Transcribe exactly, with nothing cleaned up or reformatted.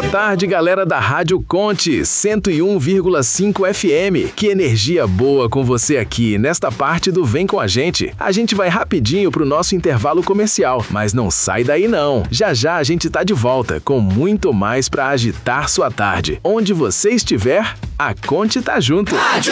Boa tarde, galera da Rádio Conte cento e um vírgula cinco F M. Que energia boa com você aqui nesta parte do Vem Com a Gente. A gente vai rapidinho pro nosso intervalo comercial, mas não sai daí não. Já já a gente tá de volta com muito mais pra agitar sua tarde. Onde você estiver, a Conte tá junto. Rádio